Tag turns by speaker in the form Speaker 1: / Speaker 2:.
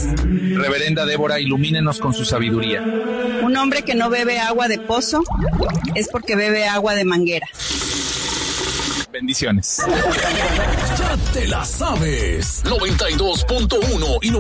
Speaker 1: días.
Speaker 2: Reverenda Débora, ilumínenos con su sabiduría.
Speaker 1: Un hombre que no bebe agua de pozo es porque bebe agua de manguera.
Speaker 2: Bendiciones.
Speaker 3: Ya te la sabes. 92.1 y